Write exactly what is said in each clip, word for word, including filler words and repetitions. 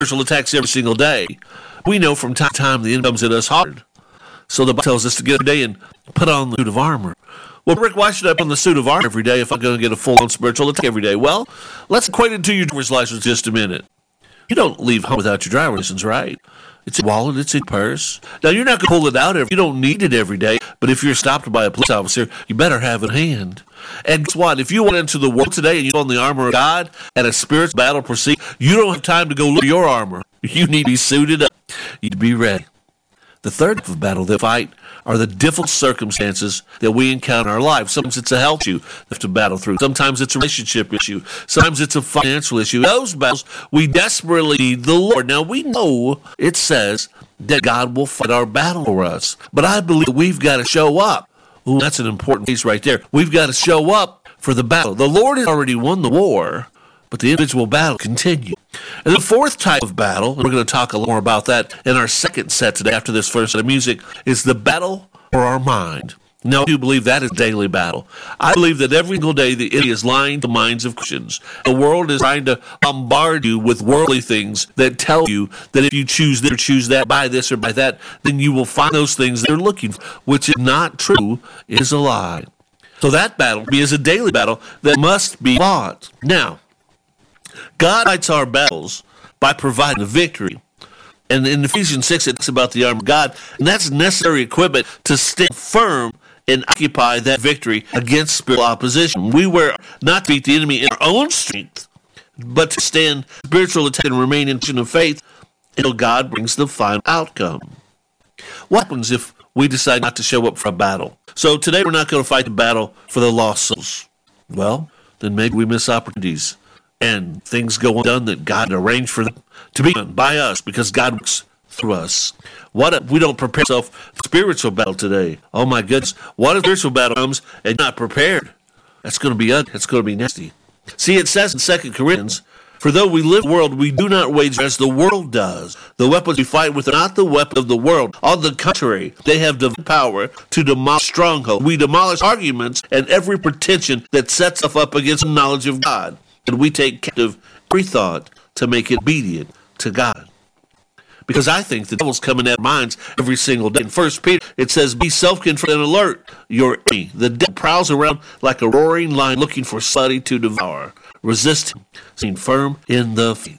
spiritual attacks every single day. We know from time to time the enemy comes at us hard. So the Bible tells us to get every day and put on the suit of armor. Well, Rick, why should I put on the suit of armor every day if I'm going to get a full-on spiritual attack every day? Well, let's equate it to your driver's license just a minute. You don't leave home without your driver's license, right? It's a wallet, it's a purse. Now, you're not going to pull it out. Every, you don't need it every day. But if you're stopped by a police officer, you better have it in hand. And guess what? If you went into the world today and you put on the armor of God and a spiritual battle proceeds, you don't have time to go look at your armor. You need to be suited up. You need to be ready. The third type of battle they fight are the difficult circumstances that we encounter in our lives. Sometimes it's a health issue we have to battle through. Sometimes it's a relationship issue. Sometimes it's a financial issue. In those battles, we desperately need the Lord. Now, we know it says that God will fight our battle for us. But I believe we've got to show up. Ooh, that's an important piece right there. We've got to show up for the battle. The Lord has already won the war, but the individual battle continues. And the fourth type of battle, and we're going to talk a lot more about that in our second set today after this first set of music, is the battle for our mind. Now, I do believe that is daily battle. I believe that every single day the enemy is lying to the minds of Christians. The world is trying to bombard you with worldly things that tell you that if you choose this or choose that, buy this or buy that, then you will find those things they're looking for, which is not true, is a lie. So that battle is a daily battle that must be fought. Now, God fights our battles by providing a victory. And in Ephesians six, it talks about the armor of God, and that's necessary equipment to stand firm and occupy that victory against spiritual opposition. We were not to beat the enemy in our own strength, but to stand spiritual attack and remain in position of faith until God brings the final outcome. What happens if we decide not to show up for a battle? So today we're not going to fight the battle for the lost souls. Well, then maybe we miss opportunities. And things go undone that God arranged for them to be done by us because God works through us. What if we don't prepare ourselves for spiritual battle today? Oh my goodness. What if spiritual battle comes and you're not prepared? That's going to be ugly. That's going to be nasty. See, it says in Second Corinthians, for though we live in the world, we do not wage as the world does. The weapons we fight with are not the weapons of the world. On the contrary, they have divine power to demolish strongholds. We demolish arguments and every pretension that sets us up against the knowledge of God. And we take captive every thought to make it obedient to God. Because I think the devil's coming at our minds every single day. In First Peter, it says, be self-controlled and alert. Your enemy, the devil, prowls around like a roaring lion looking for somebody to devour. Resist him, staying firm in the faith.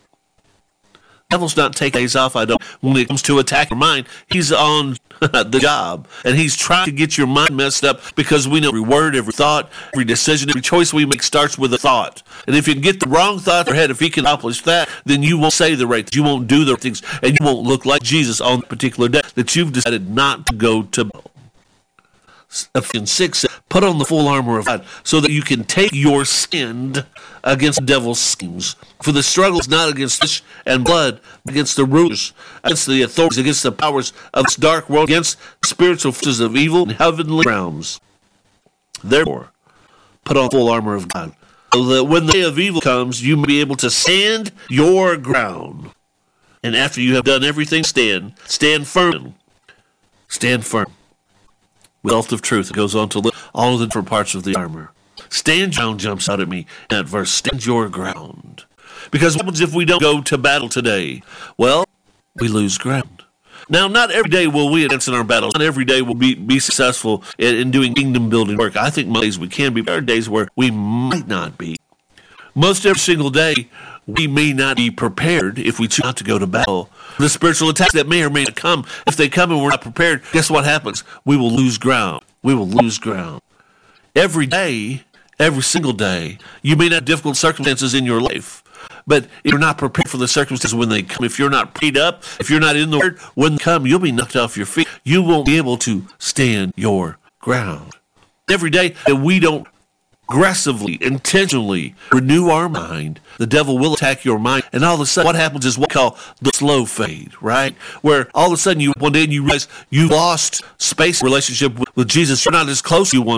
The devil's not taking days off, I don't. When it comes to attack your mind, he's on the job. And he's trying to get your mind messed up because we know every word, every thought, every decision, every choice we make starts with a thought. And if you can get the wrong thought in your head, if he can accomplish that, then you won't say the right things, you won't do the right things, and you won't look like Jesus on the particular day that you've decided not to go to battle. Ephesians six says, put on the full armor of God so that you can take your stand against the devil's schemes. For the struggle is not against flesh and blood, but against the rulers, against the authorities, against the powers of this dark world, against spiritual forces of evil in heavenly realms. Therefore, put on the full armor of God, so that when the day of evil comes, you may be able to stand your ground. And after you have done everything, stand. Stand firm. Stand firm. With belt of truth, it goes on to list all of the different parts of the armor. Stand your ground jumps out at me in that verse. Stand your ground. Because what happens if we don't go to battle today? Well, we lose ground. Now, not every day will we advance in our battles. Not every day will be, be successful in, in doing kingdom-building work. I think most days we can be. There are days where we might not be. Most every single day, we may not be prepared if we choose not to go to battle. The spiritual attacks that may or may not come, if they come and we're not prepared, guess what happens? We will lose ground. We will lose ground. Every day, every single day, you may not have difficult circumstances in your life, but if you're not prepared for the circumstances when they come, if you're not prayed up, if you're not in the Word, when they come, you'll be knocked off your feet. You won't be able to stand your ground. Every day that we don't aggressively, intentionally renew our mind, the devil will attack your mind, and all of a sudden what happens is what we call the slow fade, right? Where all of a sudden you one day and you realize you lost space relationship with, with Jesus. You're not as close as you once